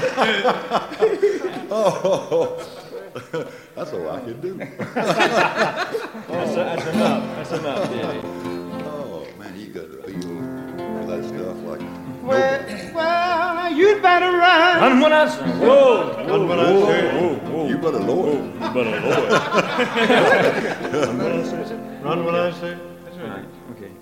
Oh, that's all I can do. That's enough. That's enough, Daddy. Oh, man, you got to feel that stuff like Well, you'd better run. Run when I say. Whoa. Run when I say. whoa. You better lower it. You better lower it. Run when I say. That's right. Okay.